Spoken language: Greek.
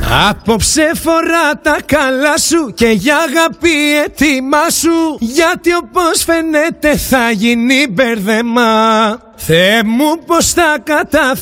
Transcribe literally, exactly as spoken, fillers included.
Απόψε φορά τα καλά σου και για αγάπη έτοιμά σου, γιατί όπως φαίνεται θα γίνει μπέρδεμα. Θεέ μου πως θα καταφέρω